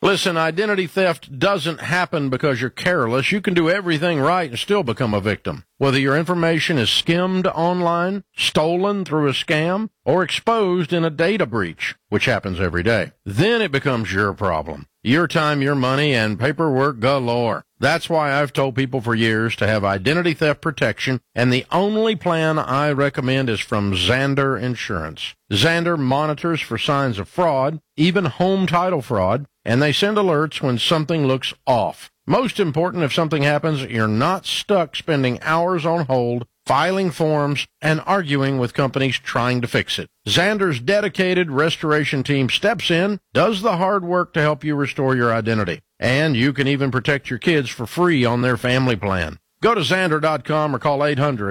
Listen, identity theft doesn't happen because you're careless. You can do everything right and still become a victim. Whether your information is skimmed online, stolen through a scam, or exposed in a data breach, which happens every day, then it becomes your problem. Your time, your money, and paperwork galore. That's why I've told people for years to have identity theft protection, and the only plan I recommend is from Zander Insurance. Zander monitors for signs of fraud, even home title fraud, and they send alerts when something looks off. Most important, if something happens, you're not stuck spending hours on hold, filing forms, and arguing with companies trying to fix it. Zander's dedicated restoration team steps in, does the hard work to help you restore your identity. And you can even protect your kids for free on their family plan. Go to Zander.com or call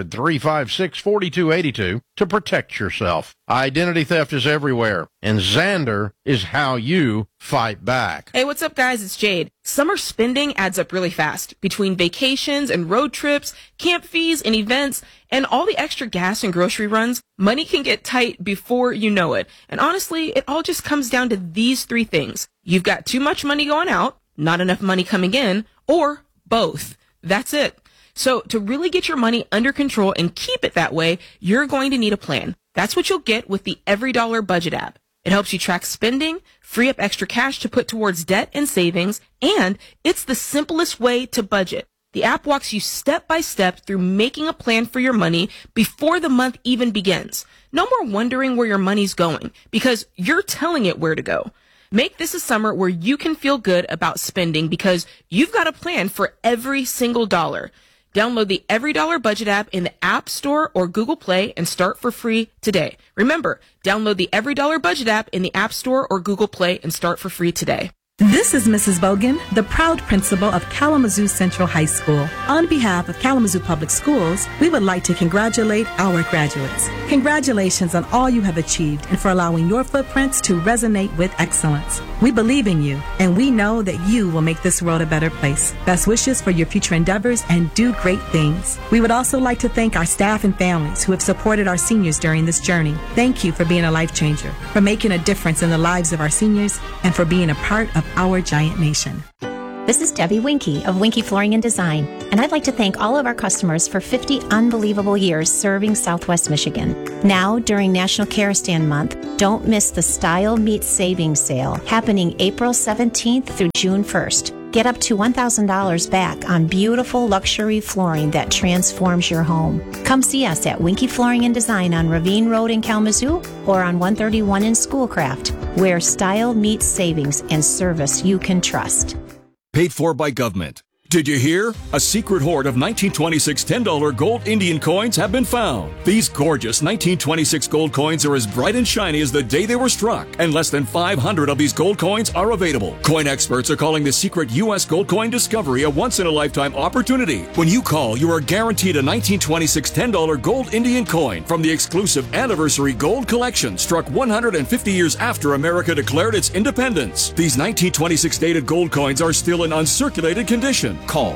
800-356-4282 to protect yourself. Identity theft is everywhere, and Zander is how you fight back. Hey, what's up, guys? It's Jade. Summer spending adds up really fast. Between vacations and road trips, camp fees and events, and all the extra gas and grocery runs, money can get tight before you know it. And honestly, it all just comes down to these three things. You've got too much money going out, not enough money coming in, or both. That's it. So to really get your money under control and keep it that way, you're going to need a plan. That's what you'll get with the EveryDollar Budget app. It helps you track spending, free up extra cash to put towards debt and savings, and it's the simplest way to budget. The app walks you step by step through making a plan for your money before the month even begins. No more wondering where your money's going, because you're telling it where to go. Make this a summer where you can feel good about spending because you've got a plan for every single dollar. Download the EveryDollar Budget app in the App Store or Google Play and start for free today. Remember, download the EveryDollar Budget app in the App Store or Google Play and start for free today. This is Mrs. Bogan, the proud principal of Kalamazoo Central High School. On behalf of Kalamazoo Public Schools, we would like to congratulate our graduates. Congratulations on all you have achieved and for allowing your footprints to resonate with excellence. We believe in you, and we know that you will make this world a better place. Best wishes for your future endeavors and do great things. We would also like to thank our staff and families who have supported our seniors during this journey. Thank you for being a life changer, for making a difference in the lives of our seniors, and for being a part of our giant nation. This is Debbie Winkie of Winkie Flooring and Design, and I'd like to thank all of our customers for 50 unbelievable years serving Southwest Michigan. Now, during National Care Stand Month, don't miss the Style Meets Savings Sale happening April 17th through June 1st. Get up to $1,000 back on beautiful luxury flooring that transforms your home. Come see us at Winkie Flooring and Design on Ravine Road in Kalamazoo or on 131 in Schoolcraft, where style meets savings and service you can trust. Paid for by government. Did you hear? A secret hoard of 1926 $10 gold Indian coins have been found. These gorgeous 1926 gold coins are as bright and shiny as the day they were struck, and less than 500 of these gold coins are available. Coin experts are calling the secret U.S. gold coin discovery a once-in-a-lifetime opportunity. When you call, you are guaranteed a 1926 $10 gold Indian coin from the exclusive Anniversary Gold Collection, struck 150 years after America declared its independence. These 1926 dated gold coins are still in uncirculated condition. Call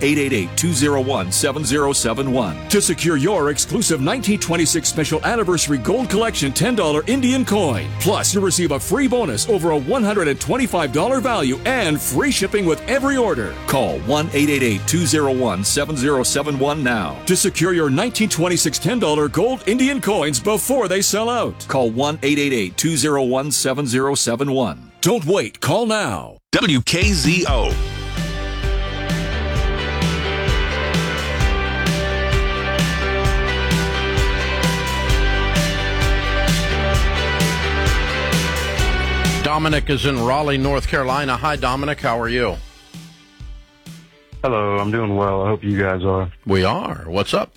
1-888-201-7071 to secure your exclusive 1926 Special Anniversary Gold Collection $10 Indian coin. Plus, you'll receive a free bonus over a $125 value and free shipping with every order. Call 1-888-201-7071 now to secure your 1926 $10 gold Indian coins before they sell out. Call 1-888-201-7071. Don't wait. Call now. WKZO. Dominic is in Raleigh, North Carolina. Hi, Dominic. How are you? Hello. I'm doing well. I hope you guys are. We are. What's up?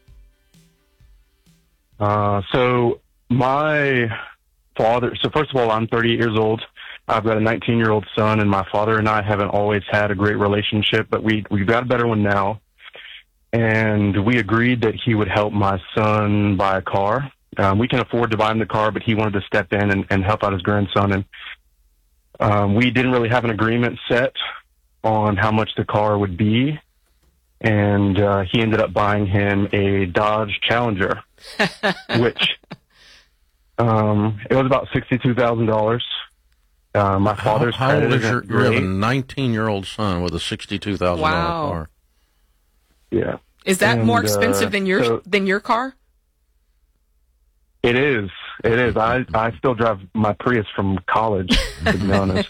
So my father, first of all, I'm 38 years old. I've got a 19-year-old son, and my father and I haven't always had a great relationship, but we've got a better one now. And we agreed that he would help my son buy a car. We can afford to buy him the car, but he wanted to step in and help out his grandson. And we didn't really have an agreement set on how much the car would be. And he ended up buying him a Dodge Challenger, which it was about $62,000. My father's How old credit is isn't you have a great. 19-year-old son with a $62,000 Wow. car. Yeah. Is that And, more expensive than so- your car? It is. It is. I still drive my Prius from college, to be honest.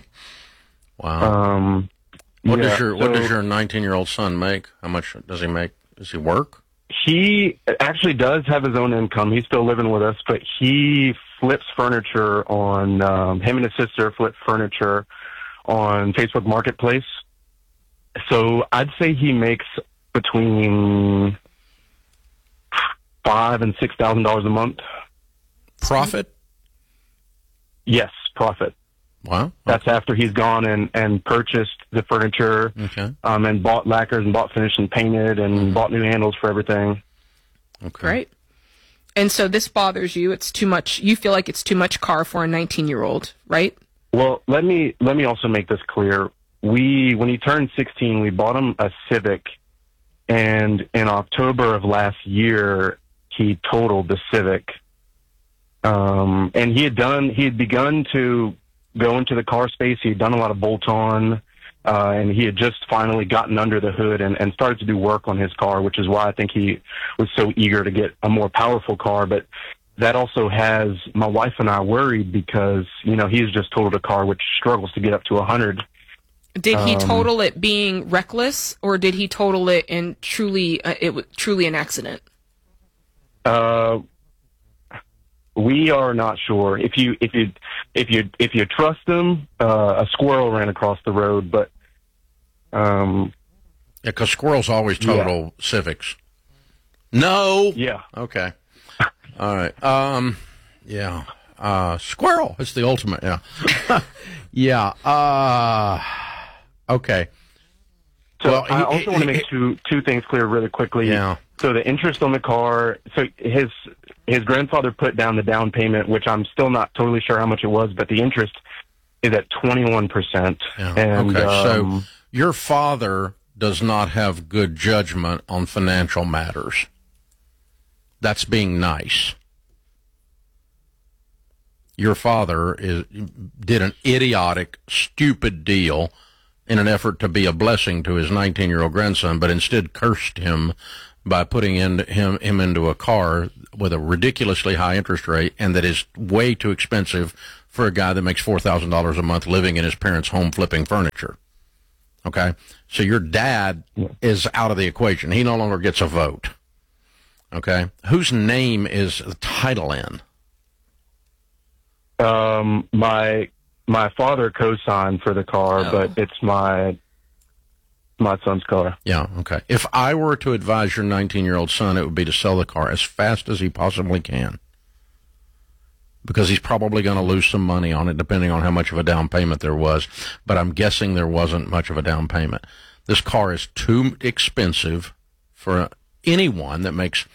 Wow. What yeah, does your 19-year-old son make? How much does he make? Does he work? He actually does have his own income. He's still living with us, but he flips furniture on, him and his sister flip furniture on Facebook Marketplace. So I'd say he makes between $5,000 and $6,000 a month. Profit? Yes, profit. Wow. That's after he's gone and purchased the furniture, Okay. and bought lacquers and bought finished and painted and bought new handles for everything. Okay. Great. And so this bothers you. It's too much. You feel like it's too much car for a 19-year-old, right? Well, let me also make this clear. When he turned 16, we bought him a Civic, and in October of last year, he totaled the Civic. And he had begun to go into the car space. He had done a lot of bolt-on, and he had just finally gotten under the hood and started to do work on his car, which is why I think he was so eager to get a more powerful car. But that also has my wife and I worried because, he's just totaled a car which struggles to get up to 100. Did he total it being reckless, or did he total it in truly an accident? We are not sure. If you trust him, a squirrel ran across the road, but Yeah, because squirrels always total Civics. No. yeah. Okay. All right. Yeah. Squirrel. It's the ultimate. Yeah. Yeah. Okay. So Well, I also want to make two things clear really quickly. Yeah. So the interest on the car. So his grandfather put down the down payment, which I'm still not totally sure how much it was, but the interest is at 21%. Yeah. And, Okay. So your father does not have good judgment on financial matters. That's being nice. Your father did an idiotic, stupid deal in an effort to be a blessing to his 19-year-old grandson, but instead cursed him by putting him into a car with a ridiculously high interest rate and that is way too expensive for a guy that makes $4,000 a month living in his parents' home flipping furniture. Okay? So your dad is out of the equation. He no longer gets a vote. Okay? Whose name is the title in? My father co-signed for the car, but it's my son's car. Yeah, okay. If I were to advise your 19-year-old son, it would be to sell the car as fast as he possibly can. Because he's probably going to lose some money on it, depending on how much of a down payment there was. But I'm guessing there wasn't much of a down payment. This car is too expensive for anyone that makes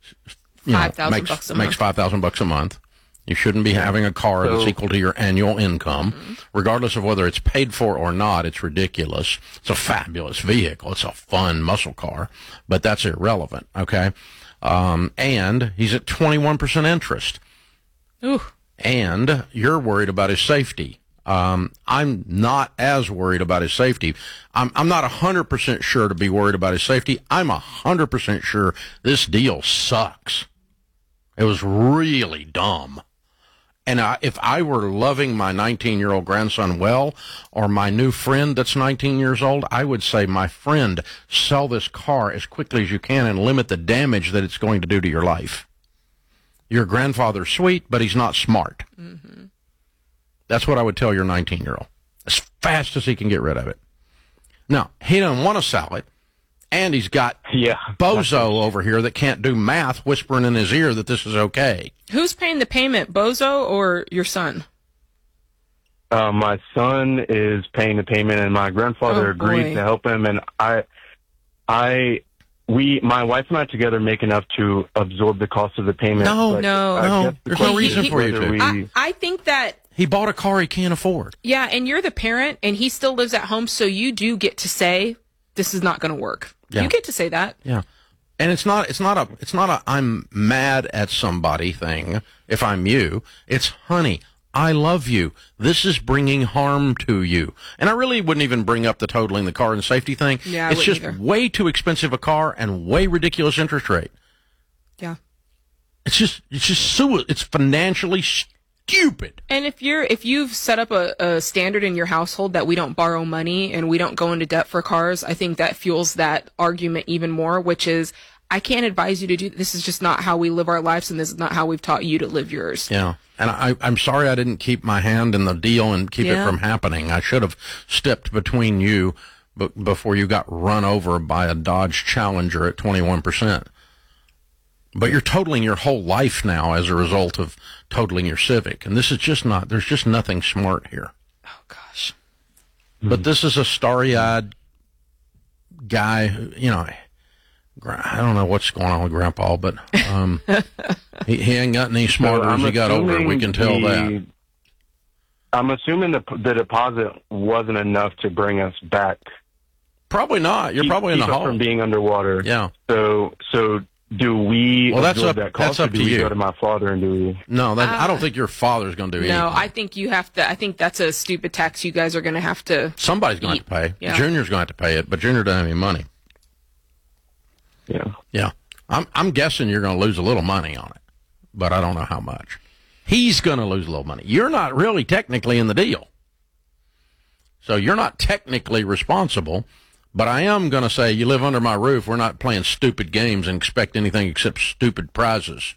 $5,000 a month. You shouldn't be having a car that's equal to your annual income. Regardless of whether it's paid for or not, it's ridiculous. It's a fabulous vehicle. It's a fun muscle car, but that's irrelevant, okay? And he's at 21% interest. Ooh. And you're worried about his safety. I'm not as worried about his safety. I'm not 100% sure to be worried about his safety. I'm 100% sure this deal sucks. It was really dumb. And if I were loving my 19-year-old grandson well, or my new friend that's 19 years old, I would say, my friend, sell this car as quickly as you can and limit the damage that it's going to do to your life. Your grandfather's sweet, but he's not smart. Mm-hmm. That's what I would tell your 19-year-old, as fast as he can get rid of it. Now, he doesn't want to sell it, and he's got Bozo over here that can't do math whispering in his ear that this is okay. Who's paying the payment, Bozo or your son? My son is paying the payment, and my grandfather agreed to help him. And my wife and I together make enough to absorb the cost of the payment. No. There's no reason for you to. I think that he bought a car he can't afford. Yeah, and you're the parent, and he still lives at home, so you do get to say, this is not going to work. Yeah. You get to say that. Yeah. And it's not a I'm mad at somebody thing if I'm you. It's, honey, I love you. This is bringing harm to you. And I really wouldn't even bring up the totaling the car and safety thing. Yeah, I it's just wouldn't either. way too expensive a car and way ridiculous interest rate. Yeah. It's financially stupid. And if you've set up a standard in your household that we don't borrow money and we don't go into debt for cars, I think that fuels that argument even more, which is, I can't advise you to do this. Is just not how we live our lives, and this is not how we've taught you to live yours. Yeah. And I'm sorry I didn't keep my hand in the deal and keep it from happening. I should have stepped between you before you got run over by a Dodge Challenger at 21%. But you're totaling your whole life now as a result of totaling your Civic. And this is just not, there's just nothing smart here. Oh, gosh. But this is a starry-eyed guy who, you know, I don't know what's going on with Grandpa, but he ain't gotten any smarter as he got older. We can tell that. I'm assuming the deposit wasn't enough to bring us back. Probably not. You're probably in the keep us hole. from being underwater. Yeah. So do we? Well, that's absorb up. that cost, That's up or do to we you. Go to my father and do we? No, I don't think your father's going to do anything. No, I think you have to. I think that's a stupid tax you guys are going to have to. Somebody's going to have to pay. Yeah. Junior's going to have to pay it, but Junior doesn't have any money. Yeah. Yeah. I'm guessing you're going to lose a little money on it, but I don't know how much. He's going to lose a little money. You're not really technically in the deal. So you're not technically responsible, but I am going to say you live under my roof. We're not playing stupid games and expect anything except stupid prizes.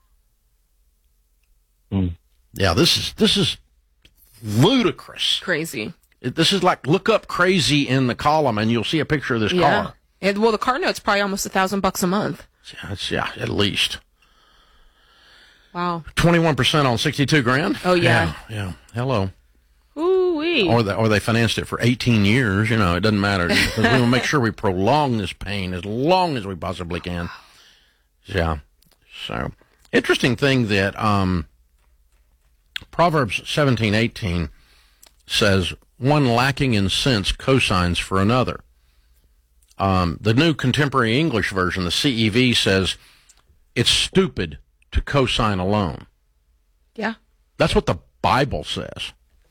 Yeah, this is ludicrous. Crazy. This is like, look up crazy in the column and you'll see a picture of this car. Well, the car note's probably almost $1,000 a month. Yeah, at least. Wow. 21% on 62 grand? Oh, yeah. Yeah. Hello. Ooh-wee. Or they financed it for 18 years. You know, it doesn't matter. Because we want to make sure we prolong this pain as long as we possibly can. Yeah. So, interesting thing that Proverbs 17:18 says, one lacking in sense cosigns for another. The New Contemporary English Version, the CEV, says, it's stupid to cosign a loan. Yeah. That's what the Bible says.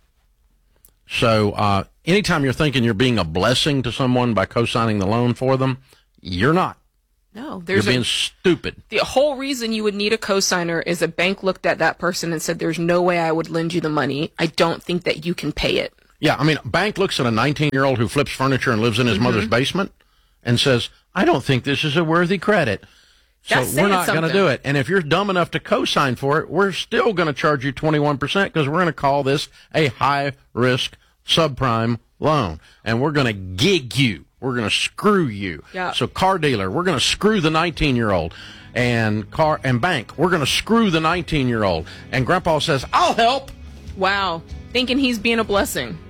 So anytime you're thinking you're being a blessing to someone by co-signing the loan for them, you're not. No, You're being stupid. The whole reason you would need a cosigner is a bank looked at that person and said, there's no way I would lend you the money. I don't think that you can pay it. Yeah, I mean, a bank looks at a 19-year-old who flips furniture and lives in his mother's basement and says, I don't think this is a worthy credit. So That's we're not saying going to do it. And if you're dumb enough to co-sign for it, we're still going to charge you 21% because we're going to call this a high-risk subprime loan. And we're going to gig you. We're going to screw you. Yeah. So car dealer, we're going to screw the 19-year-old. And bank, we're going to screw the 19-year-old. And Grandpa says, I'll help. Wow. Thinking he's being a blessing.